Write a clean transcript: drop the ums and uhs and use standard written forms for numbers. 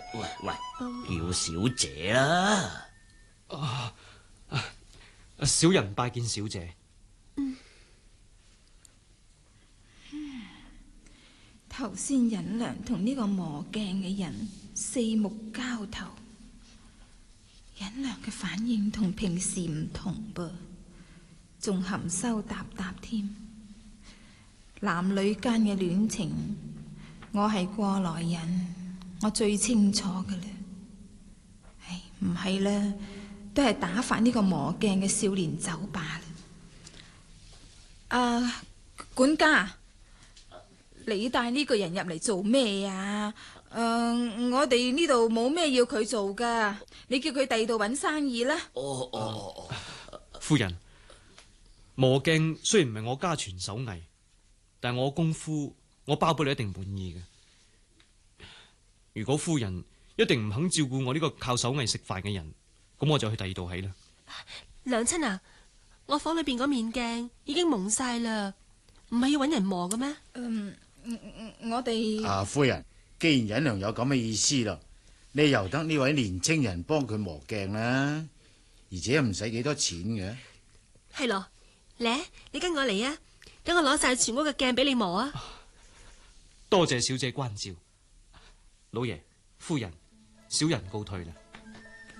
喂，叫小姐啦。 小人拜見小姐。 頭先忍良同呢個磨鏡嘅人四目交投，忍良嘅反應同平時唔同噃，仲含羞答答添。男女間嘅戀情，我係過來人，我最清楚㗎啦。唉，唔係啦，都係打發呢個磨鏡嘅少年走罷啦。管家，你帶呢個人入嚟做咩啊？我哋呢度冇咩要佢做噶，你叫佢第二度搵生意啦。 夫人，磨鏡雖然唔係我家傳手藝，但係我功夫，我包保你一定滿意嘅。如果夫人一定唔肯照顧我呢個靠手藝食飯嘅人，咁我就去第二度起啦。 娘親啊，我房裏邊嗰面鏡已經蒙晒啦，唔係要搵人磨嘅咩？ 我哋夫人，既然忍良有咁嘅意思啦，你由得呢位年青人幫佢磨鏡啦，而且唔使幾多錢嘅。 係咯，你跟我嚟啊，等我攞晒全屋嘅鏡俾你磨啊！ 多謝小姐關照，老爺夫人，小人告退啦。